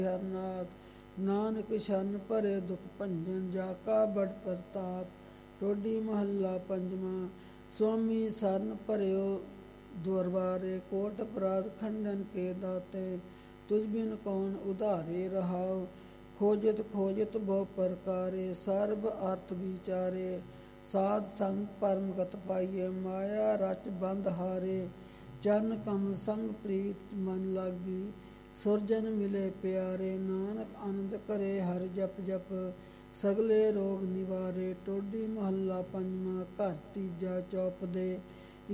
ਹਰਨਾਥ ਨਾਨਕ ਸ਼ਨ ਭਰੇ ਦੁਖ ਭੰਜਨ ਜਾ ਕਾ ਬੜ ਪ੍ਰਤਾਪ। ਟੋਡੀ ਮਹੱਲਾ ਪੰਜਵਾਂ। ਸੁਆਮੀ ਸਰਨ ਭਰਿਓ ਦੁਰਵਾਰੇ ਕੋਟ ਅਪਰਾਧ ਖੰਡਨ ਕੇ ਦਾਤੇ। ਤੁਝ ਬਿਨ ਕੌਣ ਉਧਾਰੇ ਰਹਾਉ ਖੋਜਤ ਖੋਜਤ ਬਹੁ ਪ੍ਰਕਾਰੇ। ਸਰਬ ਅਰਥ ਵਿਚਾਰੇ ਸਾਧ ਸੰਗ ਪਰਮ ਗਤ ਪਾਈਏ। ਮਾਇਆ ਰਚ ਬੰਧ ਹਾਰੇ ਚਰਨ ਕਮਲ ਸੰਗ ਪ੍ਰੀਤ ਮਨ ਲਾਗੀ। ਸੁਰਜਨ ਮਿਲੇ ਪਿਆਰੇ ਨਾਨਕ ਆਨੰਦ ਕਰੇ ਹਰਿ ਜਪ ਜਪ ਸਗਲੇ ਰੋਗ ਨਿਵਾਰੇ। ਟੋਡੀ ਮਹੱਲਾ ਪੰਜਵਾਂ। ਘਰ ਤੀਜਾ ਚੌਪਦੇ